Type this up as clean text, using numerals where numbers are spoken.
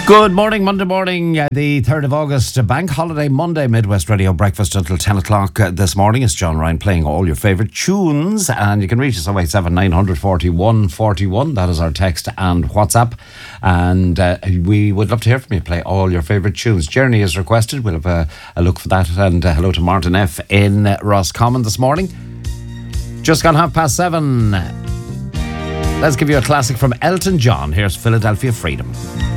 Good morning, Monday morning, the 3rd of August, Bank Holiday Monday, Midwest Radio Breakfast until 10 o'clock this morning. It's John Ryan playing all your favourite tunes, and you can reach us on 087 941 141. That is our text and WhatsApp, and we would love to hear from you. Play all your favourite tunes. Journey is requested. We'll have a look for that, and hello to Martin F. in Roscommon this morning. Just gone 7:30. Let's give you a classic from Elton John. Here's Philadelphia Freedom.